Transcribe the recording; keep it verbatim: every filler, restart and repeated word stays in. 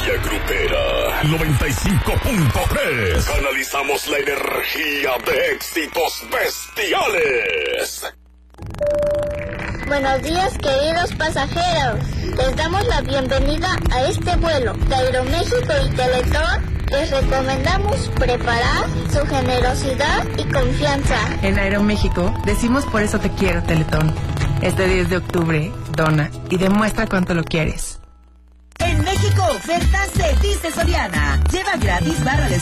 energía grupera. noventa y cinco punto tres. Canalizamos la energía de éxitos bestiales. Buenos días, queridos pasajeros. Les damos la bienvenida a este vuelo de Aeroméxico y Teletón. Les recomendamos preparar su generosidad y confianza. En Aeroméxico decimos por eso te quiero, Teletón. Este diez de octubre, dona y demuestra cuánto lo quieres. En México, ofertas de Dice Soriana. Lleva gratis barra de